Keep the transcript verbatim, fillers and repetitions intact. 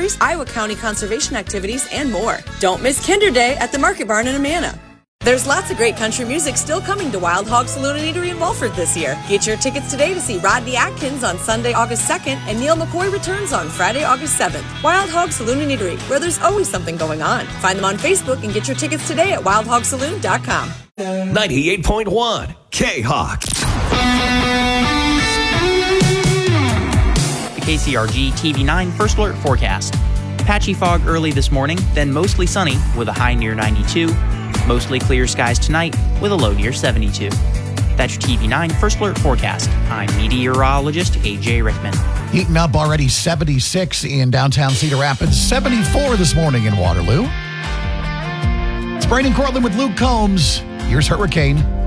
cruise, Iowa County conservation activities, and more. Don't miss Kinder Day at the Market Barn in Amana. There's lots of great country music still coming to Wild Hog Saloon and Eatery in Walford this year. Get your tickets today to see Rodney Atkins on Sunday, August second, and Neil McCoy returns on Friday, August seventh. Wild Hog Saloon and Eatery, where there's always something going on. Find them on Facebook and get your tickets today at wild hog saloon dot com. ninety-eight point one K-Hawk. The K C R G T V nine First Alert Forecast. Patchy fog early this morning, then mostly sunny with a high near ninety-two. Mostly clear skies tonight with a low near seventy-two. That's your T V nine First Alert Forecast. I'm meteorologist A J Rickman. Heating up already seventy-six in downtown Cedar Rapids, seventy-four this morning in Waterloo. It's Brandon Cortland with Luke Combs. Here's Hurricane.